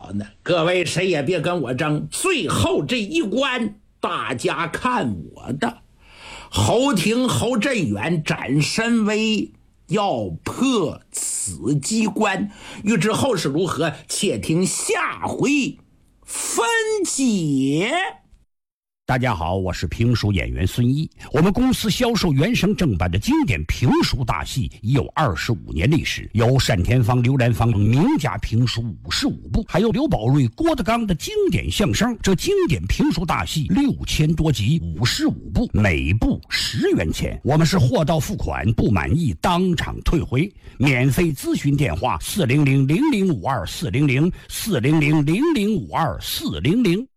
好呢，各位谁也别跟我争，最后这一关大家看我的。侯廷侯振远斩申威要破此机关，欲知后事如何，且听下回分解。 大家好，我是评书演员孙一。我们公司销售原声正版的经典评书大戏已有25年历史，有单田芳、刘兰芳名家评书55部，还有刘宝瑞、郭德纲的经典相声。这经典评书大戏6000多集，55部，每部10元钱。我们是货到付款，不满意当场退回。免费咨询电话：400-0052-400-400-0052-400。